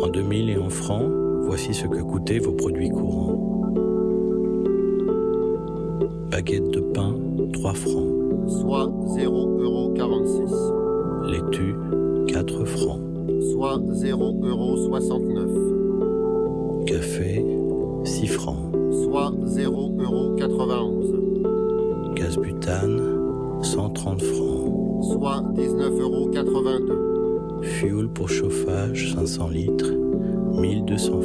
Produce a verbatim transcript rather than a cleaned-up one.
En deux mille et en francs, voici ce que coûtaient vos produits courants. Baguette de pain, trois francs. Soit zéro virgule quarante-six euros. Laitue, quatre francs. Soit zéro virgule soixante-neuf euros. Café, six francs. Soit zéro virgule quatre-vingt-onze euros. Gaz butane, cent trente francs. Soit dix-neuf virgule quatre-vingt-deux euros. Fuel pour chauffage, cinq cents litres, mille deux cents